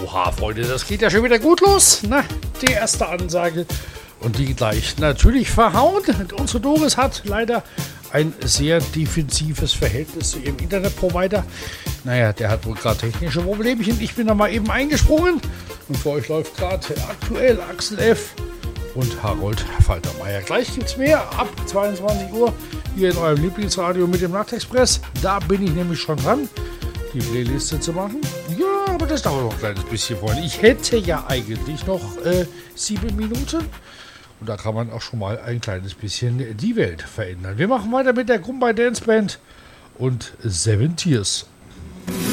Oha, Freunde, das geht ja schon wieder gut los. Na, die erste Ansage und die gleich natürlich verhauen. Unsere Doris hat leider ein sehr defensives Verhältnis zu ihrem Internetprovider. Naja, der hat wohl gerade technische Problemchen. Ich bin da mal eben eingesprungen. Und für euch läuft gerade aktuell Axel F. und Harold Faltermeier. Gleich gibt es mehr ab 22 Uhr hier in eurem Lieblingsradio mit dem Nachtexpress. Da bin ich nämlich schon dran, die Playliste zu machen. Ja, aber das dauert noch ein kleines bisschen, Freunde. Ich hätte ja eigentlich noch 7 Minuten. Und da kann man auch schon mal ein kleines bisschen die Welt verändern. Wir machen weiter mit der Kumbay Dance Band und Seven Tears.